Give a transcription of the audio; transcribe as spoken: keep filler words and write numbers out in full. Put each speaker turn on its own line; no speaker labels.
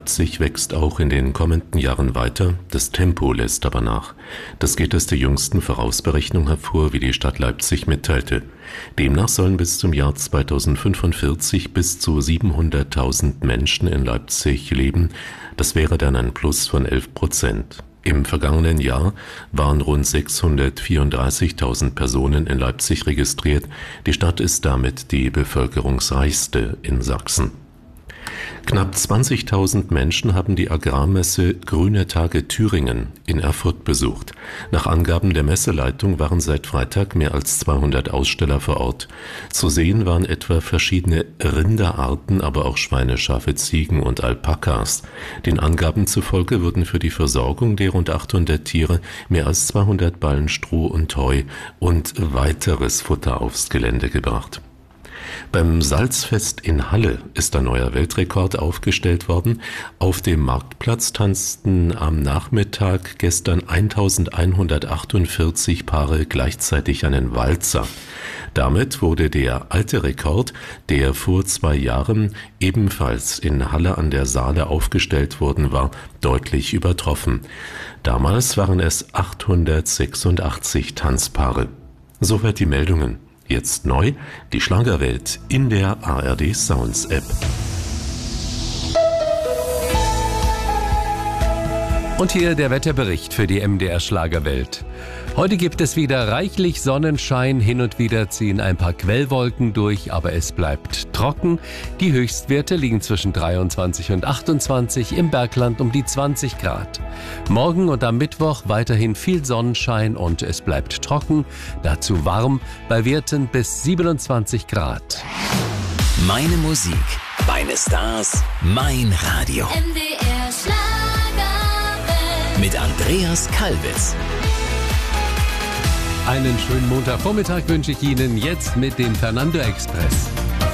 Leipzig wächst auch in den kommenden Jahren weiter, das Tempo lässt aber nach. Das geht aus der jüngsten Vorausberechnung hervor, wie die Stadt Leipzig mitteilte. Demnach sollen bis zum Jahr zweitausendfünfundvierzig bis zu siebenhunderttausend Menschen in Leipzig leben. Das wäre dann ein Plus von elf Prozent. Im vergangenen Jahr waren rund sechshundertvierunddreißigtausend Personen in Leipzig registriert. Die Stadt ist damit die bevölkerungsreichste in Sachsen. Knapp zwanzigtausend Menschen haben die Agrarmesse Grüne Tage Thüringen in Erfurt besucht. Nach Angaben der Messeleitung waren seit Freitag mehr als zweihundert Aussteller vor Ort. Zu sehen waren etwa verschiedene Rinderarten, aber auch Schweine, Schafe, Ziegen und Alpakas. Den Angaben zufolge wurden für die Versorgung der rund achthundert Tiere mehr als zweihundert Ballen Stroh und Heu und weiteres Futter aufs Gelände gebracht. Beim Salzfest in Halle ist ein neuer Weltrekord aufgestellt worden. Auf dem Marktplatz tanzten am Nachmittag gestern eintausendeinhundertachtundvierzig Paare gleichzeitig einen Walzer. Damit wurde der alte Rekord, der vor zwei Jahren ebenfalls in Halle an der Saale aufgestellt worden war, deutlich übertroffen. Damals waren es achthundertsechsundachtzig Tanzpaare. Soweit die Meldungen. Jetzt neu, die Schlagerwelt in der A R D Sounds App.
Und hier der Wetterbericht für die M D R Schlagerwelt. Heute gibt es wieder reichlich Sonnenschein, hin und wieder ziehen ein paar Quellwolken durch, aber es bleibt trocken. Die Höchstwerte liegen zwischen dreiundzwanzig und achtundzwanzig, im Bergland um die zwanzig Grad. Morgen und am Mittwoch weiterhin viel Sonnenschein und es bleibt trocken, dazu warm, bei Werten bis siebenundzwanzig Grad.
Meine Musik, meine Stars, mein Radio.
M D R Schlagerwelt.
Mit Andreas Kalbitz.
Einen schönen Montagvormittag wünsche ich Ihnen jetzt mit dem Fernando Express.